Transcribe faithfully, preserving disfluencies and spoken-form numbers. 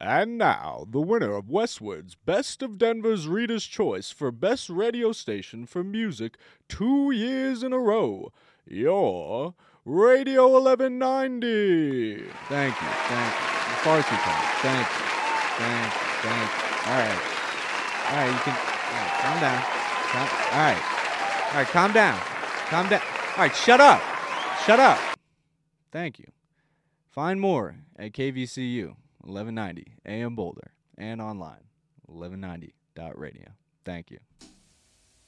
And now, the winner of Westwood's Best of Denver's Reader's Choice for Best Radio Station for Music two years in a row, your Radio eleven ninety. Thank you, thank you. Far too kind. Thank you, thank you, thank you. All right. All right, you can, all right, calm down. Calm, all right. All right, calm down. Calm down. All right, shut up. Shut up. Thank you. Find more at K V C U. eleven ninety A M Boulder, and online, eleven ninety dot radio. Thank you.